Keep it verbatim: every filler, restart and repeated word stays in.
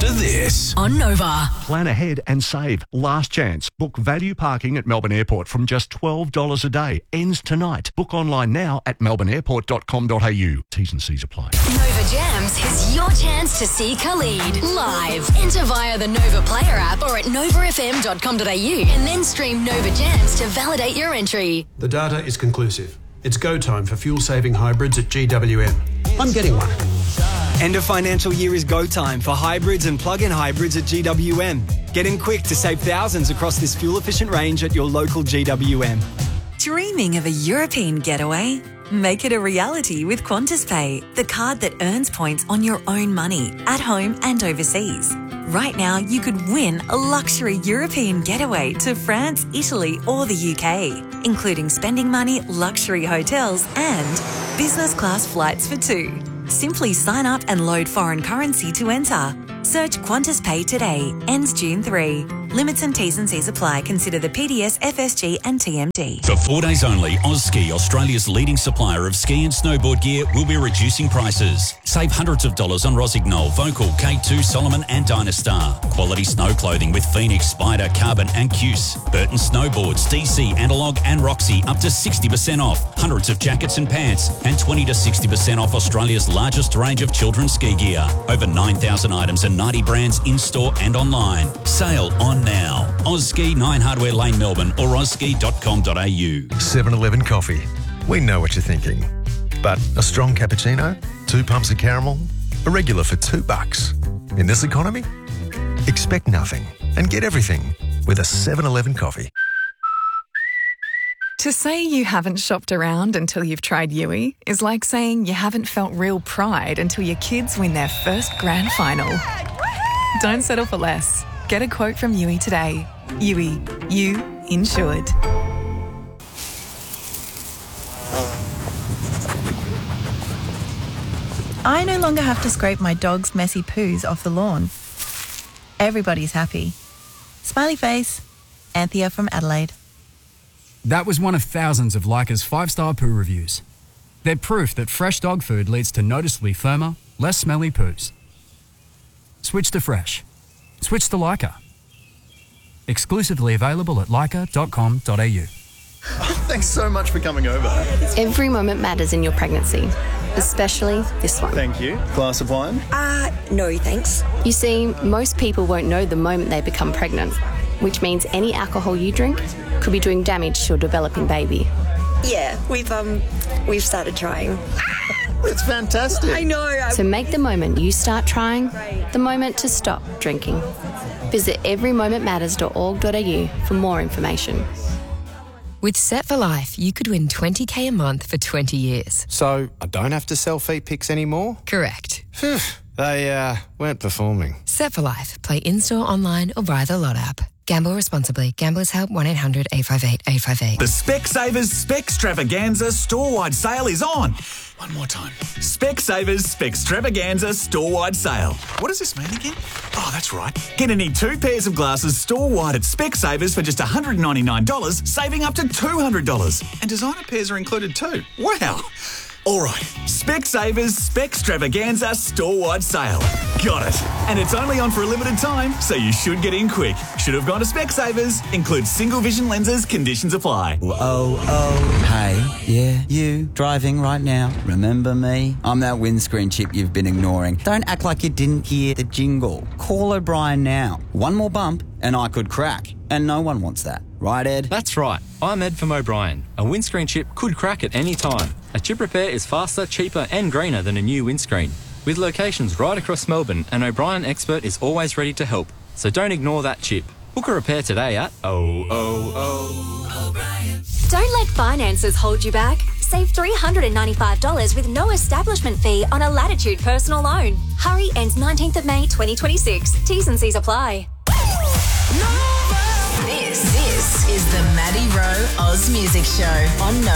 to this on Nova. Plan ahead and save. Last chance. Book value parking at Melbourne Airport from just twelve dollars a day. Ends tonight. Book online now at melbourne airport dot com dot a u. T's and C's apply. Nova Jams is your chance to see Khalid live. Enter via the Nova Player app or at nova f m dot com dot a u and then stream Nova Jams to validate your entry. The data is conclusive. It's go time for fuel-saving hybrids at G W M. I'm getting one. End of financial year is go time for hybrids and plug-in hybrids at G W M. Get in quick to save thousands across this fuel-efficient range at your local G W M. Dreaming of a European getaway? Make it a reality with Qantas Pay, the card that earns points on your own money, at home and overseas. Right now, you could win a luxury European getaway to France, Italy or the U K, including spending money, luxury hotels and business class flights for two. Simply sign up and load foreign currency to enter. Search Qantas Pay today. Ends June third. Limits and T's and C's apply. Consider the P D S, F S G and T M D. For four days only, AusSki, Australia's leading supplier of ski and snowboard gear, will be reducing prices. Save hundreds of dollars on Rossignol, Vocal, K two, Solomon and Dynastar. Quality snow clothing with Phoenix, Spider, Carbon and Cuse. Burton Snowboards, D C, Analog and Roxy, up to sixty percent off. Hundreds of jackets and pants and twenty to sixty percent off Australia's largest range of children's ski gear. Over nine thousand items and ninety brands in-store and online. Sale on now. AusSki, nine Hardware Lane, Melbourne or ausski dot com dot a u. seven eleven Coffee. We know what you're thinking. But a strong cappuccino? Two pumps of caramel? A regular for two bucks? In this economy? Expect nothing and get everything with a seven eleven Coffee. To say you haven't shopped around until you've tried Yui is like saying you haven't felt real pride until your kids win their first grand final. Don't settle for less. Get a quote from Yui today. Yui, you insured. I no longer have to scrape my dog's messy poos off the lawn. Everybody's happy. Smiley face. Anthea from Adelaide. That was one of thousands of Leica's five-star poo reviews. They're proof that fresh dog food leads to noticeably firmer, less smelly poos. Switch to fresh. Switch to Leica. Exclusively available at leica dot com dot a u. Thanks so much for coming over. Every moment matters in your pregnancy, especially this one. Thank you. Glass of wine? Uh, no thanks. You see, most people won't know the moment they become pregnant, which means any alcohol you drink could be doing damage to your developing baby. Yeah, we've um, we've started trying. It's fantastic. I know. I... So make the moment you start trying the moment to stop drinking. Visit every moment matters dot org dot a u for more information. With Set for Life, you could win twenty k a month for twenty years. So I don't have to sell feet pics anymore? Correct. Phew, they uh, weren't performing. Set for Life. Play in-store, online or via the Lot app. Gamble responsibly. Gamblers Help one eight hundred eight five eight eight five eight. The Specsavers Specstravaganza store-wide sale is on. One more time. Specsavers Specstravaganza store-wide sale. What does this mean again? Oh, that's right. Get any two pairs of glasses store-wide at Specsavers for just one hundred ninety-nine dollars, saving up to two hundred dollars. And designer pairs are included too. Wow. All right, Specsavers Specstravaganza store-wide sale. Got it. And it's only on for a limited time, so you should get in quick. Should have gone to Specsavers. Includes single vision lenses. Conditions apply. Oh, oh, hey, yeah, you, driving right now. Remember me? I'm that windscreen chip you've been ignoring. Don't act like you didn't hear the jingle. Call O'Brien now. One more bump and I could crack. And no one wants that. Right, Ed? That's right. I'm Ed from O'Brien. A windscreen chip could crack at any time. A chip repair is faster, cheaper and greener than a new windscreen. With locations right across Melbourne, an O'Brien expert is always ready to help. So don't ignore that chip. Book a repair today at oh oh oh O'Brien. Don't let finances hold you back. Save three hundred ninety-five dollars with no establishment fee on a Latitude personal loan. Hurry, ends nineteenth of May twenty twenty-six. T's and C's apply. This, this is the Maddie Rowe Oz Music Show on Nova.